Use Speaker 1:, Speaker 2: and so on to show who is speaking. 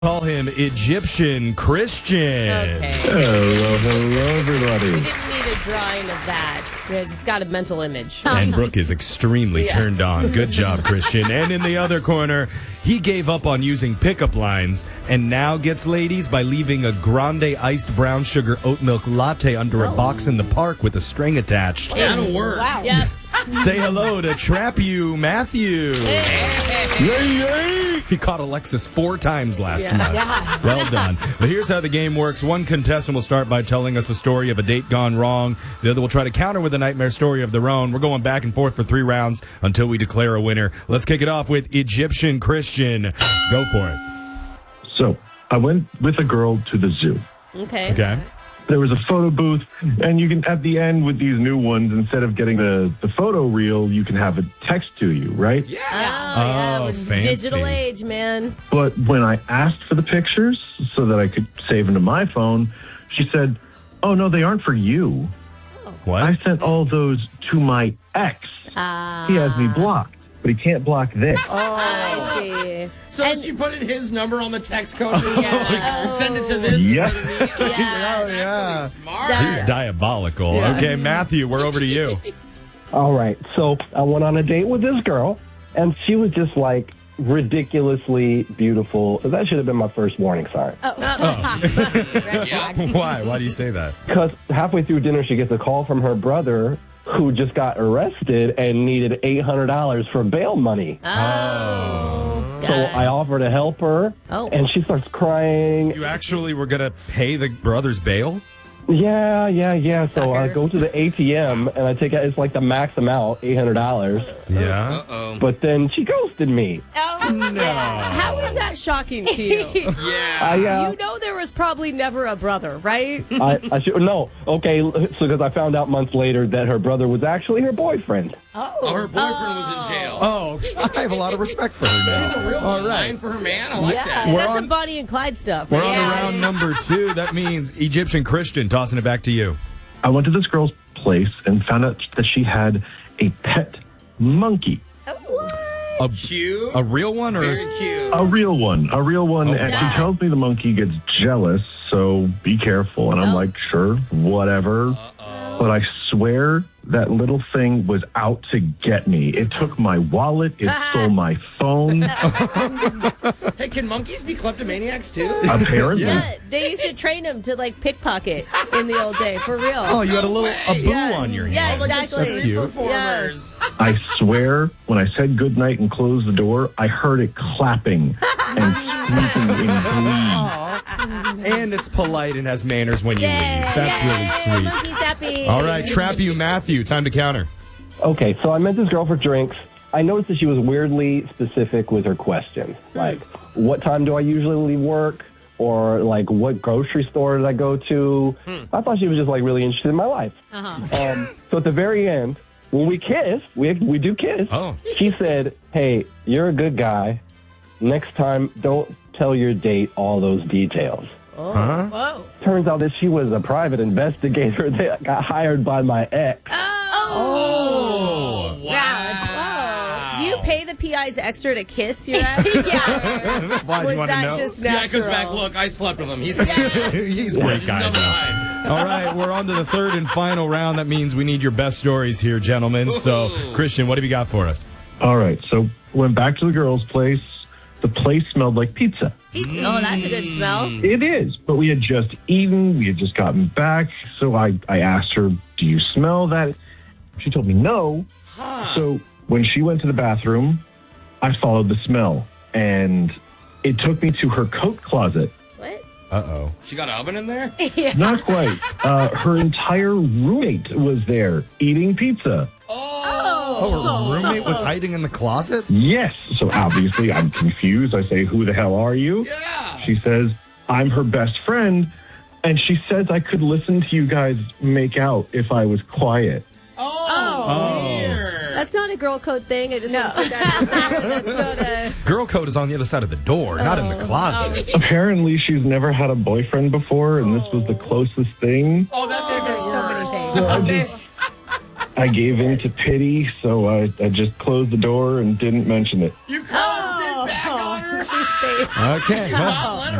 Speaker 1: Call him Egyptian Christian.
Speaker 2: Okay.
Speaker 3: Hello, everybody.
Speaker 2: We didn't need a drawing of that. We just got a mental image.
Speaker 1: And Brooke is extremely turned on. Good job, Christian. And in the other corner, he gave up on using pickup lines and now gets ladies by leaving a grande iced brown sugar oat milk latte under a box in the park with a string attached.
Speaker 4: That'll work.
Speaker 2: Wow. Yep.
Speaker 1: Say hello to Trap You, Matthew. He caught Alexis 4 times last month.
Speaker 2: Yeah.
Speaker 1: Well done. But here's how the game works. One contestant will start by telling us a story of a date gone wrong. The other will try to counter with a nightmare story of their own. We're going back and forth for 3 rounds until we declare a winner. Let's kick it off with Egyptian Christian. Go for it.
Speaker 3: So, I went with a girl to the zoo.
Speaker 2: Okay.
Speaker 1: Okay.
Speaker 3: There was a photo booth, and you can, at the end with these new ones, instead of getting the photo reel, you can have it text to you, right?
Speaker 1: Oh,
Speaker 2: we're
Speaker 1: fancy.
Speaker 2: digital age, man.
Speaker 3: But when I asked for the pictures so that I could save them to my phone, she said, "Oh, no, they aren't for you.
Speaker 1: What?
Speaker 3: I sent all those to my ex. He has me blocked, but he can't block this."
Speaker 2: I see.
Speaker 4: So
Speaker 2: And-
Speaker 4: she put in his number on the text code and send it to this.
Speaker 3: Yeah.
Speaker 4: instead of me?
Speaker 2: Yeah.
Speaker 4: That's
Speaker 1: yeah.
Speaker 4: really smart.
Speaker 1: She's diabolical. Okay, Matthew, we're over to you.
Speaker 5: All right. So I went on a date with this girl, and she was just like ridiculously beautiful. That should have been my first warning sign.
Speaker 1: Why? Why do you say that?
Speaker 5: Because halfway through dinner, she gets a call from her brother who just got arrested and needed $800 for bail money.
Speaker 2: Oh.
Speaker 5: So I offer to help her,
Speaker 2: Oh.
Speaker 5: and she starts crying.
Speaker 1: You actually were going to pay the brother's bail?
Speaker 5: Yeah. So I
Speaker 2: Sucker.
Speaker 5: go to the ATM, and I take out, it's like the max amount, $800.
Speaker 1: Yeah.
Speaker 4: Uh-oh.
Speaker 5: But then she ghosted me.
Speaker 2: How is that shocking to you?
Speaker 4: Yeah.
Speaker 2: You know there was probably never a brother, right?
Speaker 5: I should no. Okay, so because I found out months later that her brother was actually her boyfriend.
Speaker 4: Oh, her boyfriend was in jail.
Speaker 1: Oh, I have a lot of respect for her now.
Speaker 4: She's a real
Speaker 1: All
Speaker 4: line for her man. I like that.
Speaker 1: We're
Speaker 2: That's
Speaker 1: on-
Speaker 2: some Bonnie and Clyde stuff.
Speaker 1: We're
Speaker 2: right?
Speaker 1: on to round number 2. That means Egyptian Christian, tossing it back to you.
Speaker 3: I went to this girl's place and found out that she had a pet monkey.
Speaker 1: A,
Speaker 4: Cute.
Speaker 1: a real one or
Speaker 4: Very cute.
Speaker 3: A real one. And
Speaker 2: God.
Speaker 3: she tells me the monkey gets jealous, so be careful. And I'm like, sure, whatever. But I swear that little thing was out to get me. It took my wallet. It stole my phone.
Speaker 4: Hey, can monkeys be kleptomaniacs too?
Speaker 3: Apparently.
Speaker 2: Yeah, they used to train him to like pickpocket in the old day, for real.
Speaker 1: Oh, you had a little boo
Speaker 2: Yeah.
Speaker 1: on your hand.
Speaker 2: Yeah,
Speaker 4: Like
Speaker 2: exactly.
Speaker 1: That's cute.
Speaker 4: Performers.
Speaker 3: I swear, when I said goodnight and closed the door, I heard it clapping and squeaking in glee.
Speaker 1: And it's polite and has manners when you leave. That's really sweet.
Speaker 2: Monkey's happy.
Speaker 1: All right, Trap You, Matthew. Time to counter.
Speaker 5: Okay, so I met this girl for drinks. I noticed that she was weirdly specific with her questions. Like, what time do I usually leave work? Or, like, what grocery store did I go to? I thought she was just, like, really interested in my life. So at the very end, when we kiss, we do kiss,
Speaker 1: Oh.
Speaker 5: she said, "Hey, you're a good guy. Next time, don't tell your date all those details."
Speaker 1: Huh?
Speaker 2: Whoa.
Speaker 5: Turns out that she was a private investigator that got hired by my ex.
Speaker 1: Oh.
Speaker 2: Wow. Do you pay the PIs extra to kiss your ex?
Speaker 1: Why, do
Speaker 2: Was
Speaker 1: you want to
Speaker 2: that
Speaker 1: know?
Speaker 2: just
Speaker 4: Yeah,
Speaker 2: natural?
Speaker 4: it goes back. Look, I slept with him. He's
Speaker 1: He's a great guy,
Speaker 4: number
Speaker 1: though.
Speaker 4: 9.
Speaker 1: All right, we're on to the third and final round. That means we need your best stories here, gentlemen. So, Christian, what have you got for us?
Speaker 3: All right, so went back to the girl's place. The place smelled like pizza.
Speaker 2: Pizza. Oh, that's a good smell.
Speaker 3: It is, but we had just eaten. We had just gotten back. So I asked her, "Do you smell that?" She told me no. So when she went to the bathroom, I followed the smell. And it took me to her coat closet.
Speaker 2: What?
Speaker 1: Uh-oh.
Speaker 4: She got an oven in there?
Speaker 3: Not quite. Her entire roommate was there eating pizza.
Speaker 1: Oh, her roommate was hiding in the closet?
Speaker 3: Yes. So obviously I'm confused. I say, "Who the hell are you?"
Speaker 4: Yeah.
Speaker 3: She says, "I'm her best friend." And she says I could listen to you guys make out if I was quiet.
Speaker 4: Oh, weird.
Speaker 2: That's not a girl code thing. I just want to put that that's not a...
Speaker 1: Girl code is on the other side of the door, not in the closet.
Speaker 3: Apparently she's never had a boyfriend before, and this was the closest thing.
Speaker 4: Oh, that's even worse.
Speaker 3: I gave in to pity, so I just closed the door and didn't mention it.
Speaker 4: You closed it back on her?
Speaker 2: She stayed.
Speaker 1: Okay. Well,